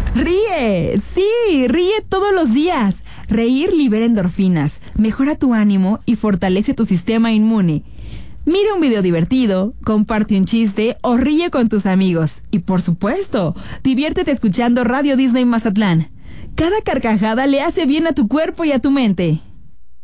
Ríe, sí, ríe todos los días. Reír libera endorfinas, mejora tu ánimo y fortalece tu sistema inmune. Mira un video divertido, comparte un chiste o ríe con tus amigos. Y por supuesto, diviértete escuchando Radio Disney Mazatlán. Cada carcajada le hace bien a tu cuerpo y a tu mente.